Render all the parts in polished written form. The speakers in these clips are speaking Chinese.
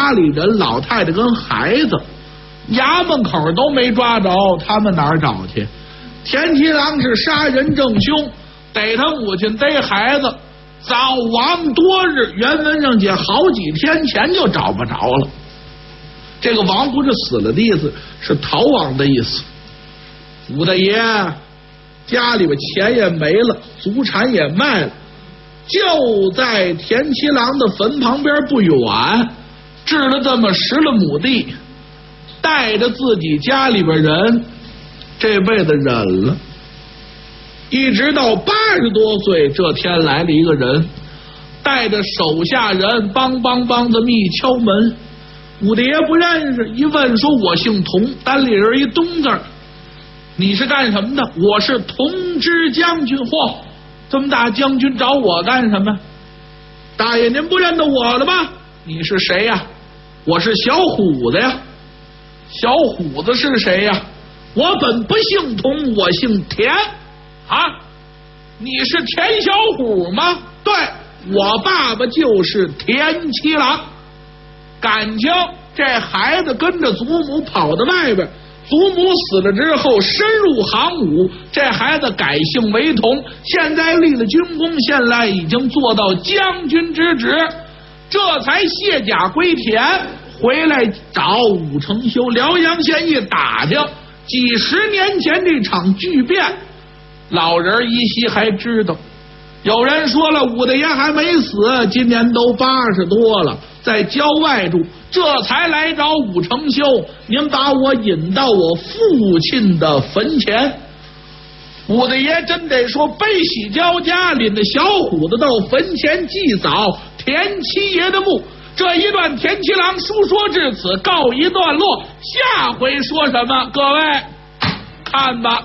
家里人，老太太跟孩子，衙门口都没抓着，他们哪儿找去？田七郎是杀人正凶，逮他母亲逮孩子，早亡多日，原文上写好几天前就找不着了。这个亡不是死了的意思，是逃亡的意思。武大爷家里边钱也没了，祖产也卖了，就在田七郎的坟旁边不远置了这么10来亩地，带着自己家里边人这辈子忍了，一直到80多岁，这天来了一个人，带着手下人梆梆梆这么一敲门，武大爷不认识，一问说我姓童，单立人一东字，你是干什么的？我是同知将军。嚯，这么大将军找我干什么？大爷您不认得我了吗？你是谁呀？我是小虎子呀。小虎子是谁呀？我本不姓童，我姓田啊。你是田小虎吗？对，我爸爸就是田七郎。感情这孩子跟着祖母跑到外边，祖母死了之后深入行伍，这孩子改姓为童，现在立了军功，现在已经做到将军之职，这才卸甲归田，回来找武承修。辽阳县一打听，几十年前这场巨变，老人依稀还知道。有人说了，武大爷还没死，今年都80多了，在郊外住，这才来找武承修，您把我引到我父亲的坟前。武大爷真得说悲喜交加，领着小虎子到坟前祭扫田七爷的墓。这一段田七郎书说至此告一段落，下回说什么各位看吧。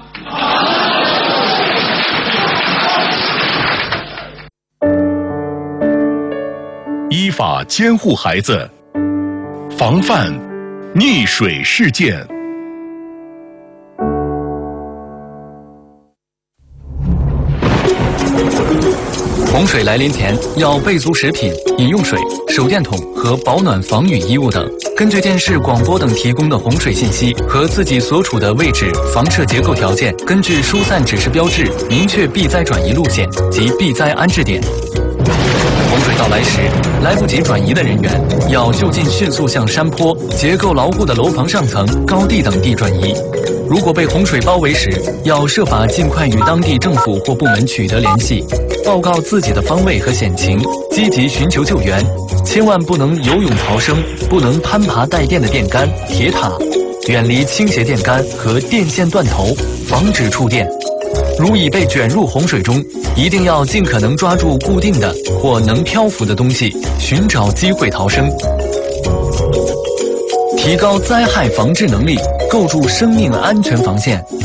依法监护孩子，防范溺水事件。 洪水来临前要备足食品、饮用水、手电筒和保暖防雨衣物等。根据电视、广播等提供的洪水信息和自己所处的位置、房舍结构条件，根据疏散指示标志明确避灾转移路线及避灾安置点。洪水到来时，来不及转移的人员要就近迅速向山坡、结构牢固的楼房上层、高地等地转移。如果被洪水包围时，要设法尽快与当地政府或部门取得联系，报告自己的方位和险情，积极寻求救援。千万不能游泳逃生，不能攀爬带电的电杆、铁塔，远离倾斜电杆和电线断头，防止触电。如已被卷入洪水中，一定要尽可能抓住固定的或能漂浮的东西，寻找机会逃生。提高灾害防治能力，构筑生命安全防线，